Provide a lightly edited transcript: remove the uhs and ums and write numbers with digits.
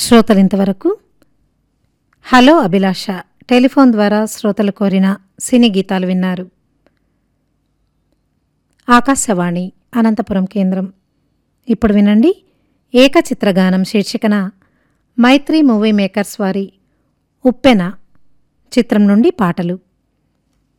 శ్రోతలింతవరకు hello అభిలాష telephone ద్వారా శ్రోతలు కోరిన సినీ గీతాలు విన్నారు. ఆకాశవాణి అనంతపురం కేంద్రం. ఇప్పుడు వినండి ఏకచిత్రగానం శీర్షికన మైత్రి మూవీ మేకర్స్ వారి ఉప్పెన చిత్రం నుండి పాటలు.